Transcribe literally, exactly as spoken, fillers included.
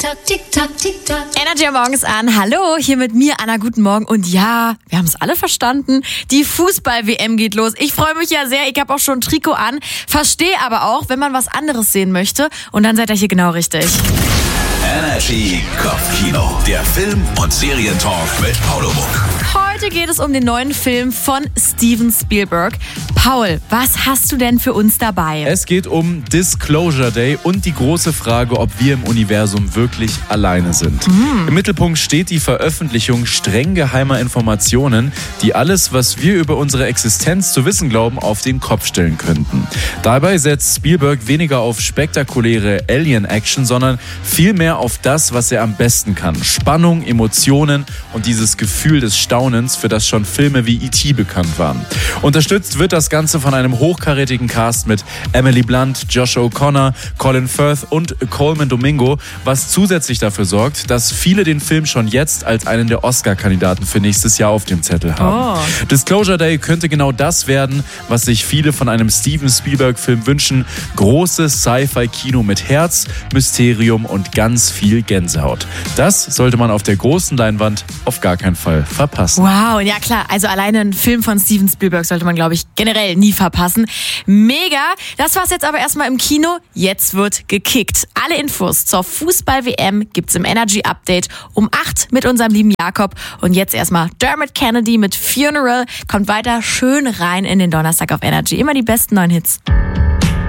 Tick-Tock, Tick-Tock, Tick-Tock. Energy am Morgens an. Hallo, hier mit mir, Anna. Guten Morgen. Und ja, wir haben es alle verstanden. Die Fußball-W M geht los. Ich freue mich ja sehr. Ich habe auch schon ein Trikot an. Verstehe aber auch, wenn man was anderes sehen möchte. Und dann seid ihr hier genau richtig. Energy Kopfkino. Der Film- und Serientalk mit Paul Muck. Heute geht es um den neuen Film von Steven Spielberg. Paul, was hast du denn für uns dabei? Es geht um Disclosure Day und die große Frage, ob wir im Universum wirklich alleine sind. Mhm. Im Mittelpunkt steht die Veröffentlichung streng geheimer Informationen, die alles, was wir über unsere Existenz zu wissen glauben, auf den Kopf stellen könnten. Dabei setzt Spielberg weniger auf spektakuläre Alien-Action, sondern vielmehr auf das, was er am besten kann. Spannung, Emotionen und dieses Gefühl des Staunens, für das schon Filme wie E T bekannt waren. Unterstützt wird das Ganze von einem hochkarätigen Cast mit Emily Blunt, Josh O'Connor, Colin Firth und Coleman Domingo, was zusätzlich dafür sorgt, dass viele den Film schon jetzt als einen der Oscar-Kandidaten für nächstes Jahr auf dem Zettel haben. Oh. Disclosure Day könnte genau das werden, was sich viele von einem Steven Spielberg-Film wünschen. Großes Sci-Fi-Kino mit Herz, Mysterium und ganz viel Gänsehaut. Das sollte man auf der großen Leinwand auf gar keinen Fall verpassen. Wow, ja klar, also alleine einen Film von Steven Spielberg sollte man, glaube ich, generell nie verpassen. Mega, das war's jetzt aber erstmal im Kino. Jetzt wird gekickt. Alle Infos zur Fußball-W M gibt's im Energy Update um acht mit unserem lieben Jakob. Und jetzt erstmal Dermot Kennedy mit Funeral. Kommt weiter schön rein in den Donnerstag auf Energy. Immer die besten neuen Hits.